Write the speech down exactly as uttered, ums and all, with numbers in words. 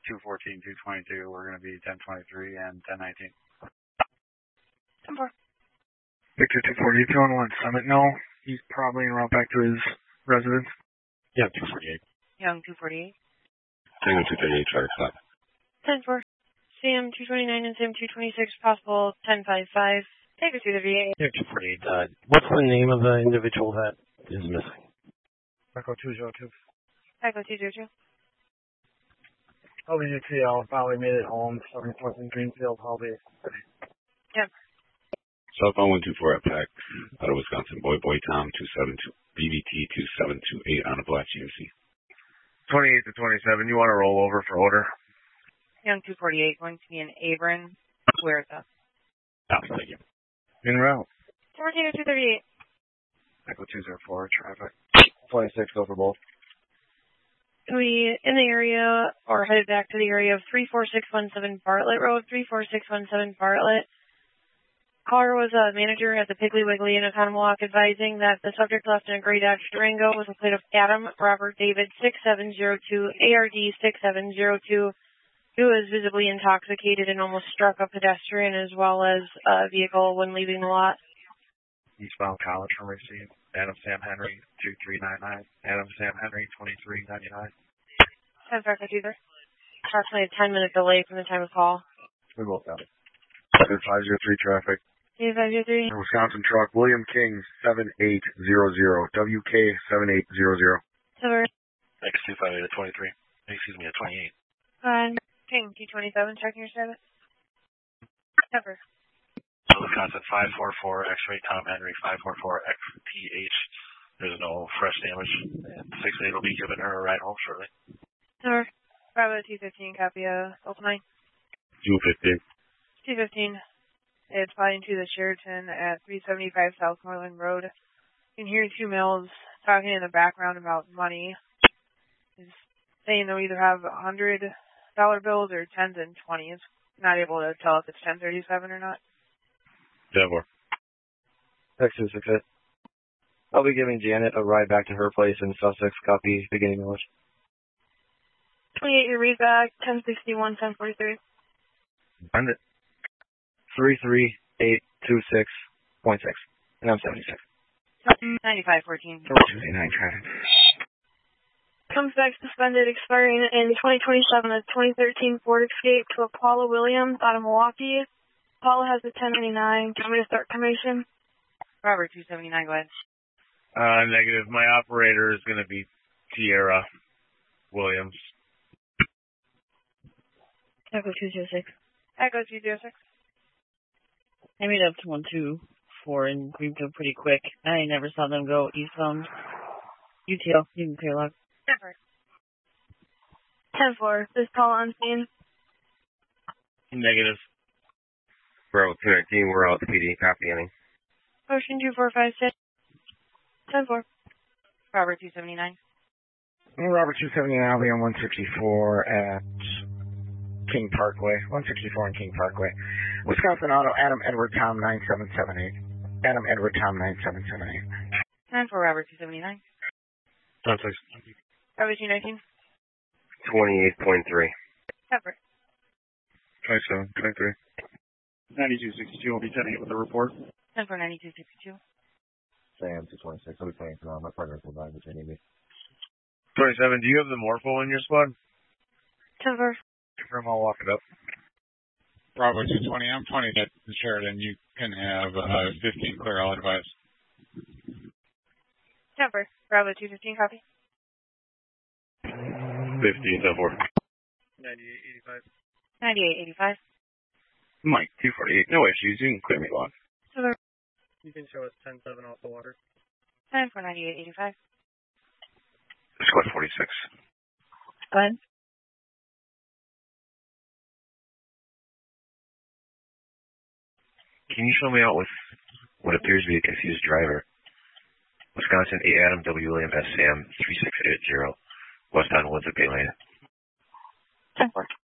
two fourteen, two twenty-two. We're going to be ten twenty-three and ten nineteen. ten four. Victor two forty-eight, two on one. Summit, no. He's probably en route back to his residence. Yeah, two forty-eight. Young two forty-eight. Tango two thirty-eight, Charlie five. ten four. Sam two twenty-nine and Sam two twenty-six, possible ten fifty-five. Take a two thirty-eight. Yeah, two forty-eight. Uh, what's the name of the individual that is missing? Echo two zero two. Echo two zero two. I'll be U T L. Finally made it home. seventy-fourth in Greenfield. I'll be. Yep. Cell phone one two four at Pack out of Wisconsin. Boy Boy Tom two seven two. B B T two seven two eight on a black G M C. twenty-eight to twenty-seven. You want to roll over for order? Young two forty-eight, going to be in Abram. Where is that? Oh, thank you. En route. fourteen to two thirty-eight. Echo two zero four, traffic. twenty-six, go for both. We in the area, or headed back to the area of three four six one seven Bartlett Road, three four six one seven Bartlett. Caller was a manager at the Piggly Wiggly in Oconomowoc, advising that the subject left in a gray Dodge Durango with a plate of Adam Robert David six seven zero two, A R D six seven zero two, who was visibly intoxicated and almost struck a pedestrian as well as a vehicle when leaving the lot. Eastbound College from received. Adam Sam Henry, two three nine nine. Adam Sam Henry, twenty-three ninety-nine. ten five either. Approximately a ten minute delay from the time of call. We both got it. five zero three traffic. five zero three. Wisconsin truck, William King, seven eight zero zero. W K seven eight zero zero. Silver. X two five eight at twenty-three. Excuse me, at twenty-eight. On King, T twenty-seven, checking your service. Cover. Wisconsin five four four, X-ray Tom Henry, five four four, X T H. There's no fresh damage. six eight will be giving her a ride home shortly. Cover. Bravo two fifteen, copy of Delta nine. two fifteen. two fifteen. It's flying to the Sheraton at three seventy-five South Moreland Road. You can hear two males talking in the background about money. He's saying they'll either have one hundred dollar bills or tens and twenties. Not able to tell if it's ten thirty-seven or not. Denver. Texas six eight. I'll be giving Janet a ride back to her place in Sussex, copy beginning English. twenty-eight, your read back, ten sixty-one, ten forty-three. Send it. three three eight two six point six. And I'm seventy-six. ninety-five fourteen. nine traffic. Comes back suspended, expiring in twenty twenty-seven, a twenty thirteen Ford Escape to Paula Williams out of Milwaukee. Paula has a ten ninety-nine. Do you want me to start commission? Robert, two seventy-nine, go ahead. Uh, negative. My operator is going to be Tierra Williams. Echo two zero six. Echo two zero six. I made up to one two four in Greenfield pretty quick. I never saw them go eastbound. U T L, you can clear log. Never. ten four. This call on scene. Negative. Bro, two nineteen, we're out the P D. Copy any. Motion two four five six. ten four. Robert two seventy-nine. Robert two seventy-nine, I'll be on one sixty-four at King Parkway. one sixty-four on King Parkway. Wisconsin Auto, Adam Edward Tom nine seven seven eight. Adam Edward Tom nine seven seven eight. ten four, Robert two seventy-nine. Time six. Robert two nineteen. twenty-eight point three. Cover. twenty-seven, twenty-three. ninety-two sixty-two will be ten eight with the report. ten four ninety-two sixty-two. Sam, two twenty-six. I'll be playing for now. My partner will buy, which I need me. twenty-seven, do you have the Morpho in your squad? ten four. Confirm, I'll walk it up. Bravo two twenty, I'm twenty at the Sheridan. You can have uh, fifteen clear, I'll advise. ten four. Bravo two fifteen, copy. fifteen, ten four. ninety-eight eighty-five. ninety-eight eighty-five. Mike, two forty-eight. No issues. You can clear me log. Silver. You can show us ten seven off the water. ten four ninety-eight eighty-five. Squad forty-six. Go ahead. Can you show me out with what appears to be a confused driver? Wisconsin A Adam W William S Sam three six eight zero. West on Woods at Bay Lane. ten four.